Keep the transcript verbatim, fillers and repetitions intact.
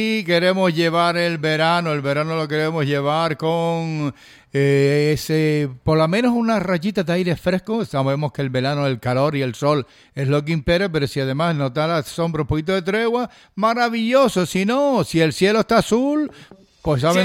Y queremos llevar el verano, el verano lo queremos llevar con eh, ese, por lo menos una rayita de aire fresco. Sabemos que el verano, el calor y el sol es lo que impera, pero si además nos da la sombra un poquito de tregua, maravilloso. Si no, si el cielo está azul, pues saben